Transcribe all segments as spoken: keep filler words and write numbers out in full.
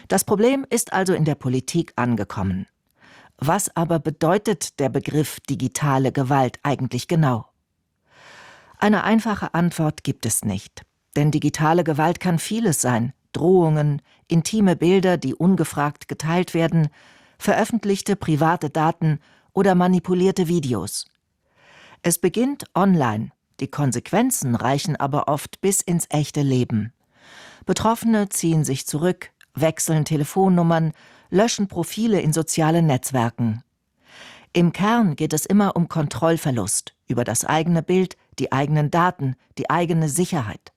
Das Problem ist also in der Politik angekommen. Was aber bedeutet der Begriff digitale Gewalt eigentlich genau? Eine einfache Antwort gibt es nicht. Denn digitale Gewalt kann vieles sein: Drohungen, intime Bilder, die ungefragt geteilt werden, veröffentlichte private Daten oder manipulierte Videos. Es beginnt online, die Konsequenzen reichen aber oft bis ins echte Leben. Betroffene ziehen sich zurück, wechseln Telefonnummern, löschen Profile in sozialen Netzwerken. Im Kern geht es immer um Kontrollverlust über das eigene Bild, die eigenen Daten, die eigene Sicherheit.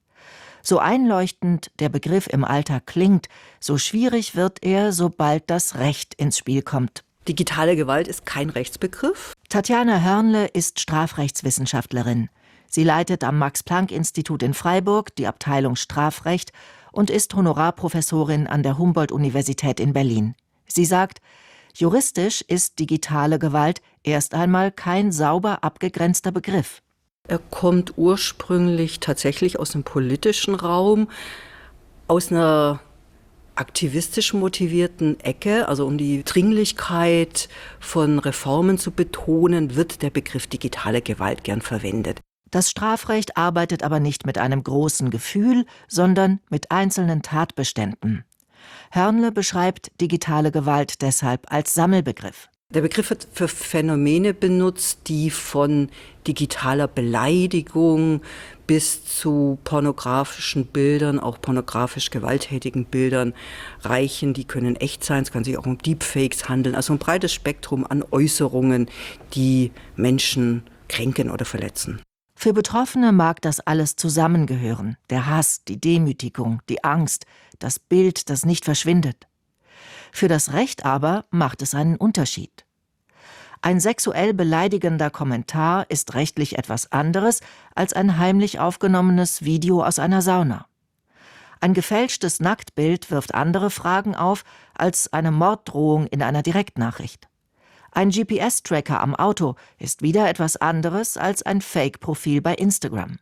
So einleuchtend der Begriff im Alltag klingt, so schwierig wird er, sobald das Recht ins Spiel kommt. Digitale Gewalt ist kein Rechtsbegriff. Tatjana Hörnle ist Strafrechtswissenschaftlerin. Sie leitet am Max-Planck-Institut in Freiburg die Abteilung Strafrecht und ist Honorarprofessorin an der Humboldt-Universität in Berlin. Sie sagt, juristisch ist digitale Gewalt erst einmal kein sauber abgegrenzter Begriff. Er kommt ursprünglich tatsächlich aus dem politischen Raum, aus einer aktivistisch motivierten Ecke, also um die Dringlichkeit von Reformen zu betonen, wird der Begriff digitale Gewalt gern verwendet. Das Strafrecht arbeitet aber nicht mit einem großen Gefühl, sondern mit einzelnen Tatbeständen. Hörnle beschreibt digitale Gewalt deshalb als Sammelbegriff. Der Begriff wird für Phänomene benutzt, die von digitaler Beleidigung bis zu pornografischen Bildern, auch pornografisch gewalttätigen Bildern reichen. Die können echt sein, es kann sich auch um Deepfakes handeln. Also ein breites Spektrum an Äußerungen, die Menschen kränken oder verletzen. Für Betroffene mag das alles zusammengehören: der Hass, die Demütigung, die Angst, das Bild, das nicht verschwindet. Für das Recht aber macht es einen Unterschied. Ein sexuell beleidigender Kommentar ist rechtlich etwas anderes als ein heimlich aufgenommenes Video aus einer Sauna. Ein gefälschtes Nacktbild wirft andere Fragen auf als eine Morddrohung in einer Direktnachricht. Ein G P S-Tracker am Auto ist wieder etwas anderes als ein Fake-Profil bei Instagram.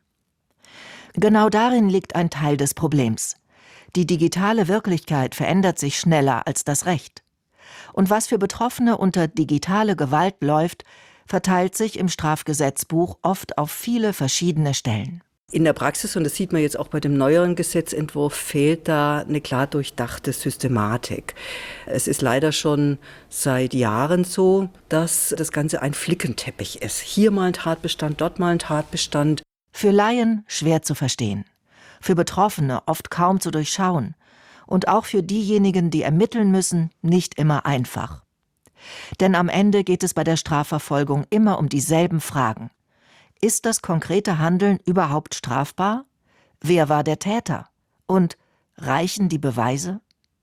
Genau darin liegt ein Teil des Problems. Die digitale Wirklichkeit verändert sich schneller als das Recht. Und was für Betroffene unter digitale Gewalt läuft, verteilt sich im Strafgesetzbuch oft auf viele verschiedene Stellen. In der Praxis, und das sieht man jetzt auch bei dem neueren Gesetzentwurf, fehlt da eine klar durchdachte Systematik. Es ist leider schon seit Jahren so, dass das Ganze ein Flickenteppich ist. Hier mal ein Tatbestand, dort mal ein Tatbestand. Für Laien schwer zu verstehen, für Betroffene oft kaum zu durchschauen und auch für diejenigen, die ermitteln müssen, nicht immer einfach. Denn am Ende geht es bei der Strafverfolgung immer um dieselben Fragen. Ist das konkrete Handeln überhaupt strafbar? Wer war der Täter? Und reichen die Beweise?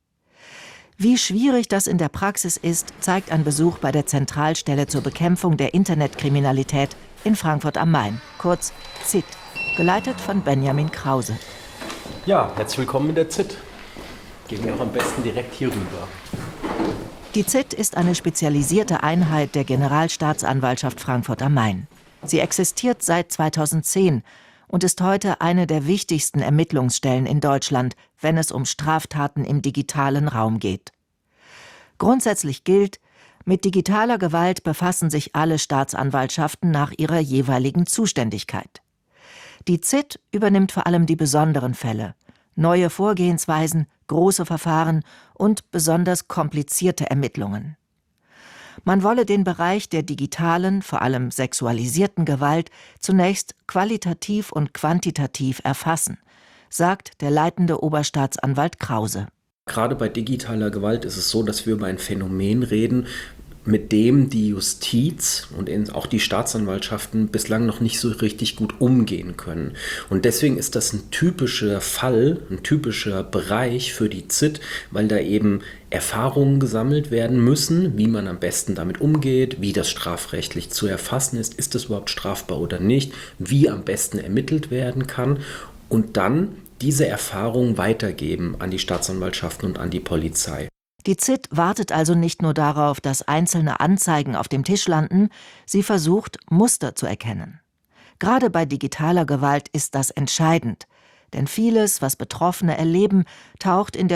Wie schwierig das in der Praxis ist, zeigt ein Besuch bei der Zentralstelle zur Bekämpfung der Internetkriminalität in Frankfurt am Main, kurz Z I T, geleitet von Benjamin Krause. Ja, herzlich willkommen in der Z I T. Gehen wir auch am besten direkt hier rüber. Die Z I T ist eine spezialisierte Einheit der Generalstaatsanwaltschaft Frankfurt am Main. Sie existiert seit zweitausendzehn und ist heute eine der wichtigsten Ermittlungsstellen in Deutschland, wenn es um Straftaten im digitalen Raum geht. Grundsätzlich gilt, mit digitaler Gewalt befassen sich alle Staatsanwaltschaften nach ihrer jeweiligen Zuständigkeit. Die Z I T übernimmt vor allem die besonderen Fälle, neue Vorgehensweisen, große Verfahren und besonders komplizierte Ermittlungen. Man wolle den Bereich der digitalen, vor allem sexualisierten Gewalt zunächst qualitativ und quantitativ erfassen, sagt der leitende Oberstaatsanwalt Krause. Gerade bei digitaler Gewalt ist es so, dass wir über ein Phänomen reden, mit dem die Justiz und auch die Staatsanwaltschaften bislang noch nicht so richtig gut umgehen können. Und deswegen ist das ein typischer Fall, ein typischer Bereich für die Z I T, weil da eben Erfahrungen gesammelt werden müssen, wie man am besten damit umgeht, wie das strafrechtlich zu erfassen ist, ist es überhaupt strafbar oder nicht, wie am besten ermittelt werden kann und dann diese Erfahrungen weitergeben an die Staatsanwaltschaften und an die Polizei. Die Z I T wartet also nicht nur darauf, dass einzelne Anzeigen auf dem Tisch landen, sie versucht, Muster zu erkennen. Gerade bei digitaler Gewalt ist das entscheidend, denn vieles, was Betroffene erleben, taucht in der